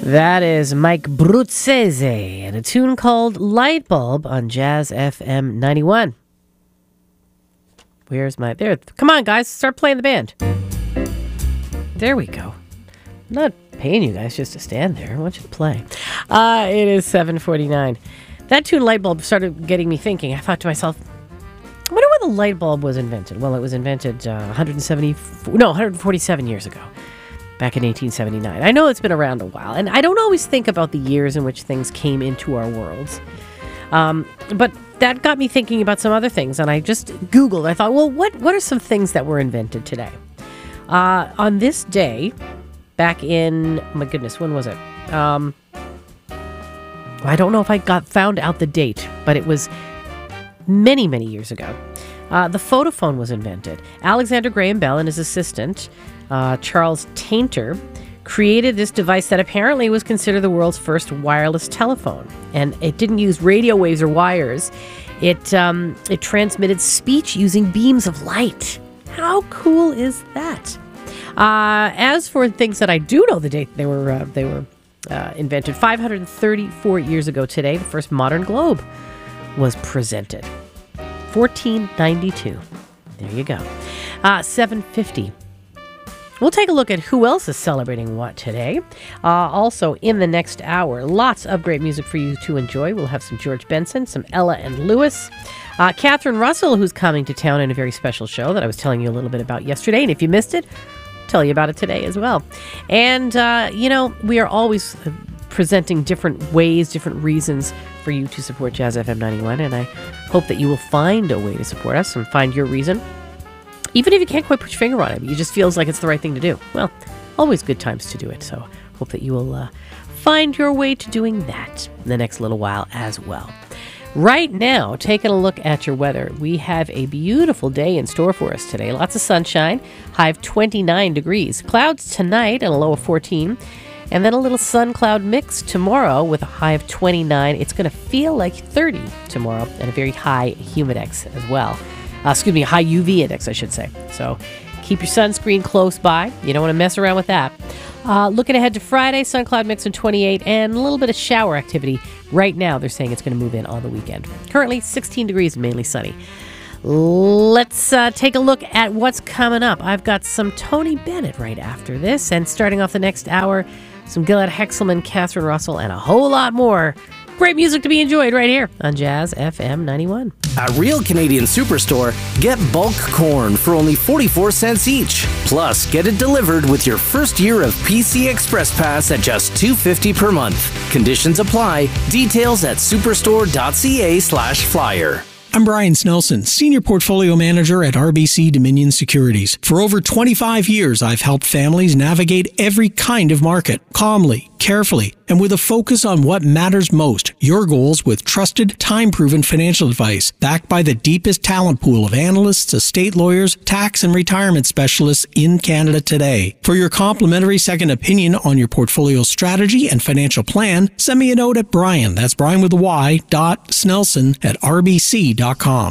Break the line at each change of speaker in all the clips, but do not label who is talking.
That is Mike Bruzzese and a tune called Light Bulb on Jazz FM 91. Where's my... There. Come on, guys. Start playing the band. There we go. I'm not paying you guys just to stand there. I want you to play. It is 7:49. That tune, Light Bulb, started getting me thinking. I thought to myself, I wonder when the light bulb was invented. Well, it was invented 147 years ago. Back in 1879. I know it's been around a while, and I don't always think about the years in which things came into our worlds. But that got me thinking about some other things, and I just Googled. I thought, well, what are some things that were invented today? On this day, back in, my goodness, when was it? I don't know if I found out the date, but it was many, many years ago. The photophone was invented. Alexander Graham Bell and his assistant, Charles Tainter, created this device that apparently was considered the world's first wireless telephone. And it didn't use radio waves or wires. It transmitted speech using beams of light. How cool is that? As for things that I do know the date they were invented, 534 years ago today, the first modern globe was presented. 1492. There you go. 750. We'll take a look at who else is celebrating what today. Also, in the next hour, lots of great music for you to enjoy. We'll have some George Benson, some Ella and Lewis. Catherine Russell, who's coming to town in a very special show that I was telling you a little bit about yesterday. And if you missed it, I'll tell you about it today as well. And, we are always presenting different ways, different reasons for you to support Jazz FM 91. And I hope that you will find a way to support us and find your reason. Even if you can't quite put your finger on it, it just feels like it's the right thing to do. Well, always good times to do it. So hope that you will find your way to doing that in the next little while as well. Right now, taking a look at your weather, we have a beautiful day in store for us today. Lots of sunshine, high of 29 degrees. Clouds tonight and a low of 14. And then a little sun-cloud mix tomorrow with a high of 29. It's going to feel like 30 tomorrow and a very high humidex as well. High UV index, I should say. So keep your sunscreen close by. You don't want to mess around with that. Looking ahead to Friday, sun cloud mix in 28 and a little bit of shower activity. Right now, they're saying it's going to move in on the weekend. Currently, 16 degrees, mainly sunny. Let's take a look at what's coming up. I've got some Tony Bennett right after this. And starting off the next hour, some Gillette Hexelman, Catherine Russell, and a whole lot more. Great music to be enjoyed right here on Jazz FM 91.
At Real Canadian Superstore, get bulk corn for only 44 cents each. Plus, get it delivered with your first year of PC Express Pass at just $2.50 per month. Conditions apply. Details at superstore.ca/flyer.
I'm Brian Snelson, Senior Portfolio Manager at RBC Dominion Securities. For over 25 years, I've helped families navigate every kind of market, calmly, carefully, and with a focus on what matters most, your goals with trusted, time-proven financial advice, backed by the deepest talent pool of analysts, estate lawyers, tax and retirement specialists in Canada today. For your complimentary second opinion on your portfolio strategy and financial plan, send me a note at Brian, that's Brian with a Y, .snelson@rbc.com.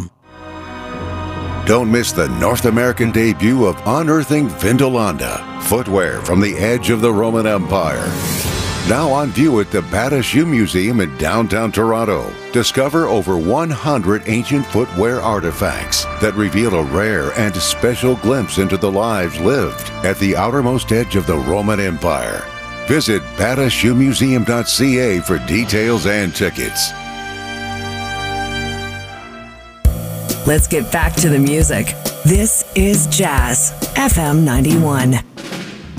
Don't miss the North American debut of Unearthing Vindolanda, footwear from the edge of the Roman Empire. Now on view at the Bata Shoe Museum in downtown Toronto. Discover over 100 ancient footwear artifacts that reveal a rare and special glimpse into the lives lived at the outermost edge of the Roman Empire. Visit batashoemuseum.ca for details and tickets.
Let's get back to the music. This is Jazz FM 91.